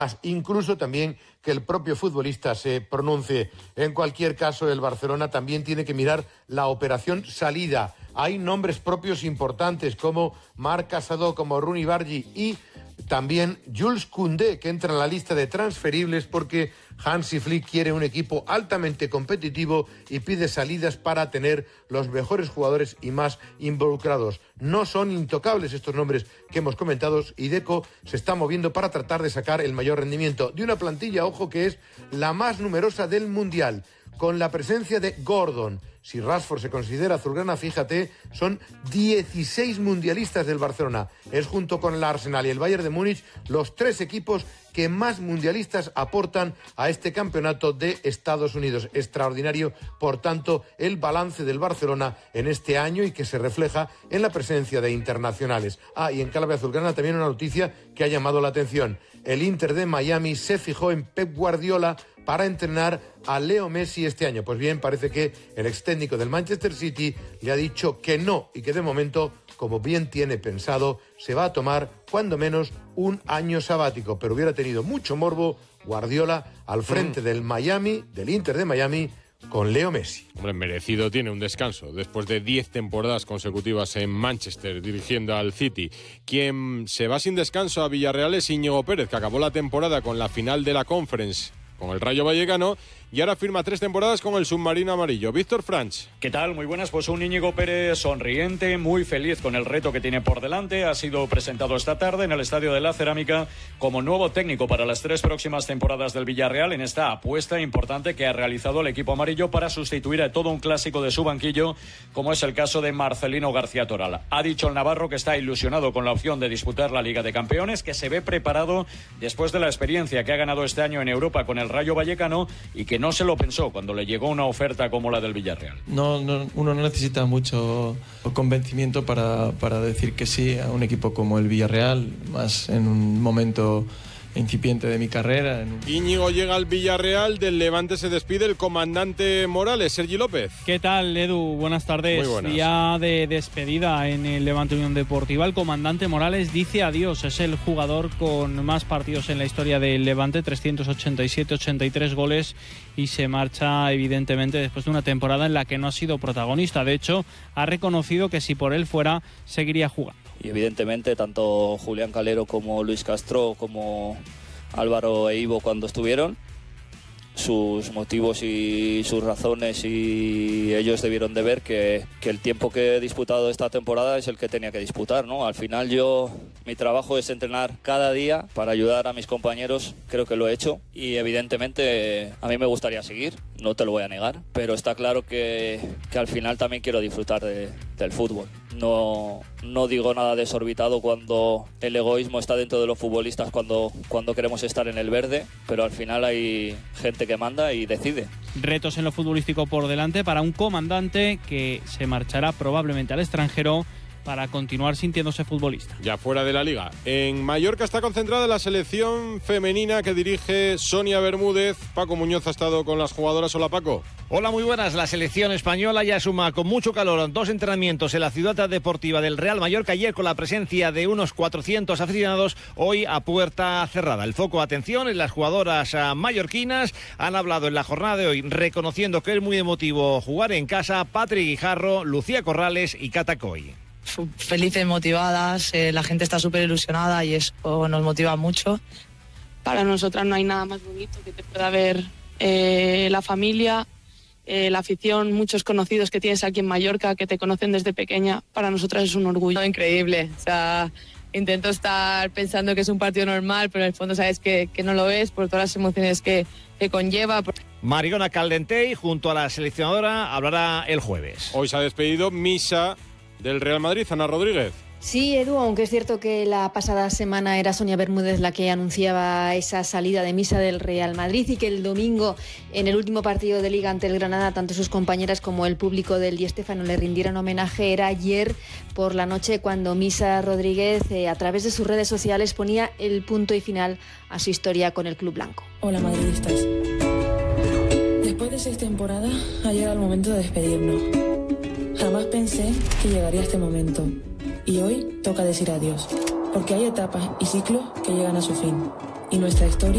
incluso también que el propio futbolista se pronuncie. En cualquier caso, el Barcelona también tiene que mirar la operación salida. Hay nombres propios importantes como Marc Casadó, como Rooney Bargi y también Jules Koundé, que entra en la lista de transferibles porque Hansi Flick quiere un equipo altamente competitivo y pide salidas para tener los mejores jugadores y más involucrados. No son intocables estos nombres que hemos comentado y Deco se está moviendo para tratar de sacar el mayor rendimiento de una plantilla, ojo, que es la más numerosa del Mundial, con la presencia de Gordon. Si Rashford se considera azulgrana, fíjate, son 16 mundialistas del Barcelona. Es junto con el Arsenal y el Bayern de Múnich los 3 equipos que más mundialistas aportan a este campeonato de Estados Unidos. Extraordinario, por tanto, el balance del Barcelona en este año y que se refleja en la presencia de internacionales. Y en clave azulgrana también una noticia que ha llamado la atención. El Inter de Miami se fijó en Pep Guardiola para entrenar a Leo Messi este año. Pues bien, parece que el ex técnico del Manchester City le ha dicho que no y que de momento, como bien tiene pensado, se va a tomar cuando menos un año sabático. Pero hubiera tenido mucho morbo Guardiola al frente del Miami, del Inter de Miami, con Leo Messi. Hombre, merecido tiene un descanso después de 10 temporadas consecutivas en Manchester dirigiendo al City. Quien se va sin descanso a Villarreal es Íñigo Pérez, que acabó la temporada con la final de la Conference con el Rayo Vallecano y ahora firma 3 temporadas con el submarino amarillo. Víctor Franch. ¿Qué tal? Muy buenas. Pues un Íñigo Pérez sonriente, muy feliz con el reto que tiene por delante. Ha sido presentado esta tarde en el Estadio de la Cerámica como nuevo técnico para las 3 próximas temporadas del Villarreal en esta apuesta importante que ha realizado el equipo amarillo para sustituir a todo un clásico de su banquillo, como es el caso de Marcelino García Toral. Ha dicho el navarro que está ilusionado con la opción de disputar la Liga de Campeones, que se ve preparado después de la experiencia que ha ganado este año en Europa con el Rayo Vallecano y que no se lo pensó cuando le llegó una oferta como la del Villarreal. Uno no necesita mucho convencimiento para decir que sí a un equipo como el Villarreal, más en un momento incipiente de mi carrera. Íñigo llega al Villarreal, del Levante se despide el comandante Morales. Sergi López. ¿Qué tal, Edu? Buenas tardes. Muy buenas. Día de despedida en el Levante Unión Deportiva. El comandante Morales dice adiós. Es el jugador con más partidos en la historia del Levante, 387, 83 goles, y se marcha evidentemente después de una temporada en la que no ha sido protagonista. De hecho, ha reconocido que si por él fuera, seguiría jugando. Y evidentemente tanto Julián Calero como Luis Castro como Álvaro e Ivo, cuando estuvieron, sus motivos y sus razones, y ellos debieron de ver que el tiempo que he disputado esta temporada es el que tenía que disputar, ¿no? Al final mi trabajo es entrenar cada día para ayudar a mis compañeros, creo que lo he hecho, y evidentemente a mí me gustaría seguir, no te lo voy a negar, pero está claro que al final también quiero disfrutar del fútbol. No digo nada desorbitado cuando el egoísmo está dentro de los futbolistas cuando queremos estar en el verde, pero al final hay gente que manda y decide. Retos en lo futbolístico por delante para un comandante que se marchará probablemente al extranjero para continuar sintiéndose futbolista. Ya fuera de la Liga. En Mallorca está concentrada la selección femenina que dirige Sonia Bermúdez. Paco Muñoz ha estado con las jugadoras. Hola, Paco. Hola, muy buenas. La selección española ya suma con mucho calor 2 entrenamientos en la ciudad deportiva del Real Mallorca. Ayer con la presencia de unos 400 aficionados, hoy a puerta cerrada. El foco de atención en las jugadoras mallorquinas. Han hablado en la jornada de hoy reconociendo que es muy emotivo jugar en casa Patri Guijarro, Lucía Corrales y Cata Coy. Felices, motivadas, la gente está súper ilusionada y eso nos motiva mucho. Para nosotras no hay nada más bonito que te pueda ver la familia, la afición, muchos conocidos que tienes aquí en Mallorca que te conocen desde pequeña. Para nosotras es un orgullo. Increíble, o sea, intento estar pensando que es un partido normal, pero en el fondo sabes que no lo es por todas las emociones que conlleva. Mariona Caldentey junto a la seleccionadora hablará el jueves. Hoy se ha despedido Misa del Real Madrid, Ana Rodríguez. Sí, Edu, aunque es cierto que la pasada semana era Sonia Bermúdez la que anunciaba esa salida de Misa del Real Madrid y que el domingo, en el último partido de Liga ante el Granada, tanto sus compañeras como el público del Di Stéfano le rindieron homenaje, era ayer por la noche cuando Misa Rodríguez, a través de sus redes sociales, ponía el punto y final a su historia con el club blanco. Hola, madridistas. Después de 6 temporadas ha llegado el momento de despedirnos. Jamás pensé que llegaría este momento. Y hoy toca decir adiós, porque hay etapas y ciclos que llegan a su fin. Y nuestra historia